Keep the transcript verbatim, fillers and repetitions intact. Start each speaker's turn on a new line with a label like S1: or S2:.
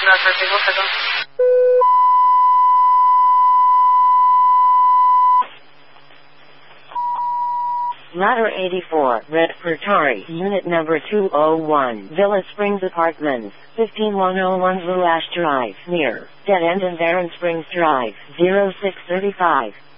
S1: Ladder eighty-four, Red Fertari, Unit Number two oh one, Villa Springs Apartments, fifteen one oh one Blue Ash Drive, near Dead End and Barron Springs Drive, zero six three five.